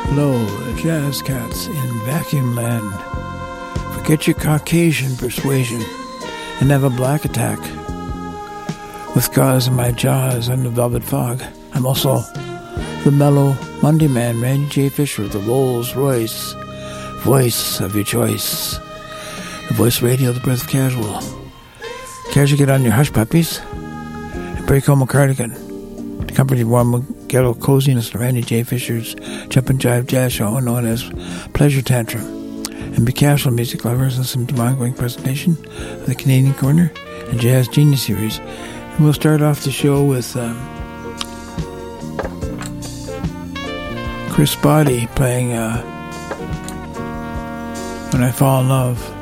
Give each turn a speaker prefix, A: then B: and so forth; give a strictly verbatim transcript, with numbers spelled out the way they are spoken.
A: Hello, Jazz Cats in Vacuum Land. Forget your Caucasian persuasion and have a black attack. With gauze in my jaws and the velvet fog, I'm also the mellow Monday man, Randy J. Fisher, the Rolls Royce voice of your choice. The voice radio, the breath of casual. Casual, get on your hush puppies and break home a cardigan. To comfort your warm ghetto coziness, the Randy J. Fisher's Jump and Jive Jazz Show, known as Pleasure Tantrum. And be casual, music lovers, listen to my ongoing presentation of the Canadian Corner and Jazz Genius Series. And we'll start off the show with um, Chris Body playing uh, When I Fall in Love.